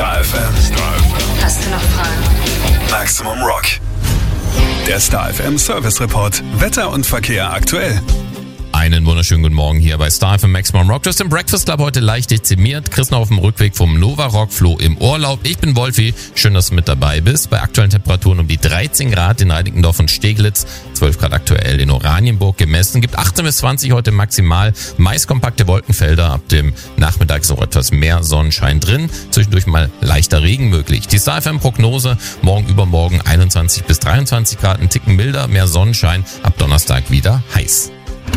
Star FM. Hast du noch Fragen? Maximum Rock. Der Star FM Service Report. Wetter und Verkehr aktuell. Einen wunderschönen guten Morgen hier bei Star FM Maximum Rock. Du hast den Breakfast Club heute leicht dezimiert. Chris noch auf dem Rückweg vom Nova Rock, Flo im Urlaub. Ich bin Wolfi. Schön, dass du mit dabei bist. Bei aktuellen Temperaturen um die 13 Grad in Reinickendorf und Steglitz. 12 Grad aktuell in Oranienburg gemessen. Gibt 18 bis 20 heute maximal. Meist kompakte Wolkenfelder. Ab dem Nachmittag ist auch etwas mehr Sonnenschein drin. Zwischendurch mal leichter Regen möglich. Die Star FM Prognose. Morgen übermorgen 21 bis 23 Grad. Ein Ticken milder. Mehr Sonnenschein. Ab Donnerstag wieder heiß.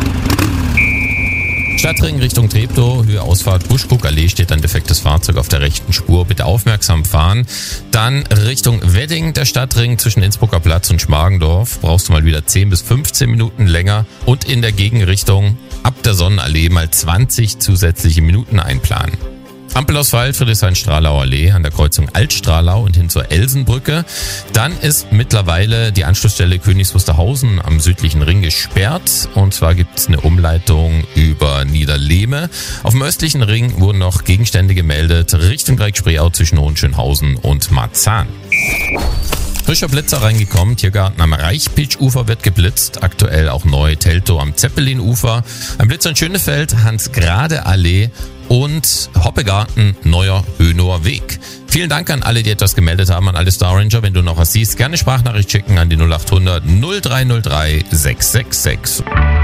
Stadtring Richtung Treptow, Höhe Ausfahrt Buschkuckallee, steht ein defektes Fahrzeug auf der rechten Spur. Bitte aufmerksam fahren. Dann Richtung Wedding, der Stadtring zwischen Innsbrucker Platz und Schmargendorf. Brauchst du mal wieder 10 bis 15 Minuten länger. Und in der Gegenrichtung ab der Sonnenallee mal 20 zusätzliche Minuten einplanen. Ampelausfall Friedrichshain-Stralauer Allee an der Kreuzung Altstralau und hin zur Elsenbrücke. Dann ist mittlerweile die Anschlussstelle Königs Wusterhausen am südlichen Ring gesperrt. Und zwar gibt es eine Umleitung über Niederlehme. Auf dem östlichen Ring wurden noch Gegenstände gemeldet Richtung Dreieck-Spreeau zwischen Hohenschönhausen und Marzahn. Frischer Blitzer reingekommen, Tiergarten am Reichpitsch-Ufer wird geblitzt, aktuell auch neu Teltow am Zeppelin-Ufer, ein Blitzer in Schönefeld, Hans-Grade-Allee und Hoppegarten, neuer Hönower Weg. Vielen Dank an alle, die etwas gemeldet haben, an alle Star Ranger. Wenn du noch was siehst, gerne Sprachnachricht schicken an die 0800 0303 666.